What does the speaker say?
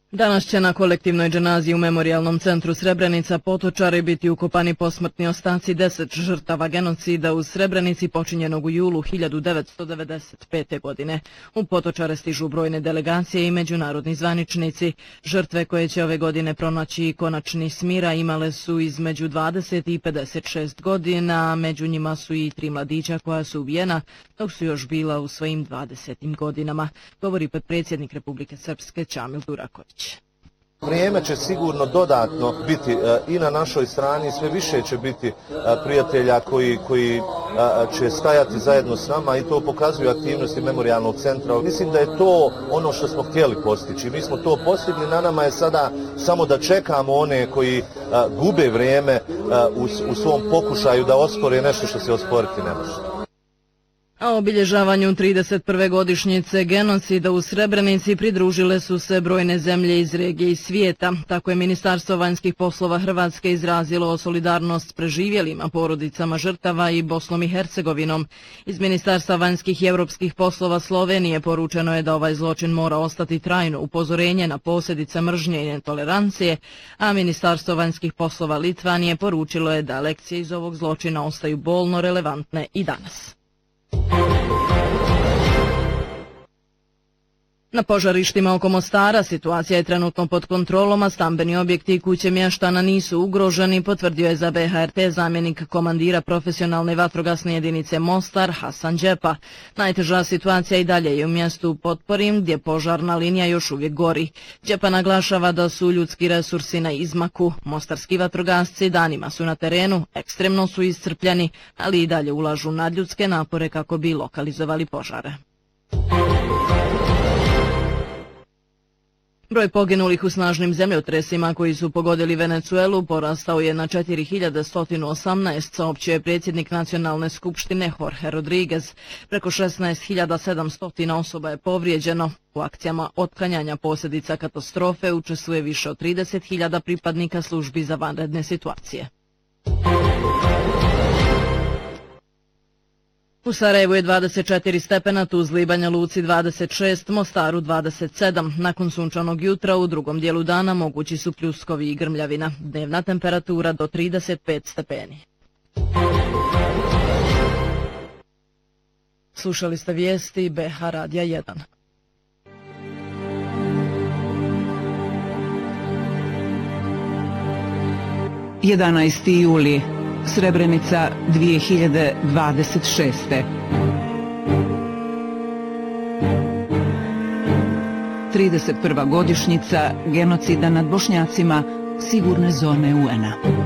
Danas će na kolektivnoj dženazi u Memorijalnom centru Srebrenica Potočari biti ukopani posmrtni ostaci 10 žrtava genocida u Srebrenici počinjenog u julu 1995. godine. U Potočare stižu brojne delegacije i međunarodni zvaničnici. Žrtve koje će ove godine pronaći konačni smira imale su između 20 i 56 godina, a među njima su i 3 mladića koja su ubijena dok su još bila u svojim 20. godinama, govori potpredsjednik Republike Srpske Čamil Duraković. Vrijeme će sigurno dodatno biti i na našoj strani, sve više će biti prijatelja koji će stajati zajedno s nama i to pokazuju aktivnosti Memorijalnog centra. Mislim da je to ono što smo htjeli postići. Mi smo to postigli, na nama je sada samo da čekamo one koji gube vrijeme u svom pokušaju da ospore nešto što se osporiti ne može. A obilježavanju 31. godišnjice genocida u Srebrenici pridružile su se brojne zemlje iz regije i svijeta. Tako je Ministarstvo vanjskih poslova Hrvatske izrazilo solidarnost s preživjelima, porodicama žrtava i Bosnom i Hercegovinom. Iz Ministarstva vanjskih i europskih poslova Slovenije poručeno je da ovaj zločin mora ostati trajno upozorenje na posljedice mržnje i netolerancije, a Ministarstvo vanjskih poslova Litvanije poručilo je da lekcije iz ovog zločina ostaju bolno relevantne i danas. Na požarištima oko Mostara situacija je trenutno pod kontrolom, a stambeni objekti i kuće mještana nisu ugroženi, potvrdio je za BHRT zamjenik komandira profesionalne vatrogasne jedinice Mostar Hasan Džepa. Najteža situacija i dalje je u mjestu Potporim, gdje požarna linija još uvijek gori. Džepa naglašava da su ljudski resursi na izmaku. Mostarski vatrogasci danima su na terenu, ekstremno su iscrpljeni, ali i dalje ulažu nadljudske napore kako bi lokalizovali požare. Broj poginulih u snažnim zemljotresima koji su pogodili Venecuelu porastao je na 4118, saopćio je predsjednik Nacionalne skupštine Jorge Rodriguez. Preko 16.700 osoba je povrijeđeno. U akcijama otklanjanja posljedica katastrofe učestvuje više od 30.000 pripadnika službi za vanredne situacije. U Sarajevu je 24 stepena, Tuzli i Banja Luci 26, Mostaru 27. Nakon sunčanog jutra u drugom dijelu dana mogući su pljuskovi i grmljavina. Dnevna temperatura do 35 stepeni. Slušali ste vijesti BH Radija 1. 11. juli, Srebrenica 2026. 31. godišnjica genocida nad Bošnjacima, sigurne zone UN-a.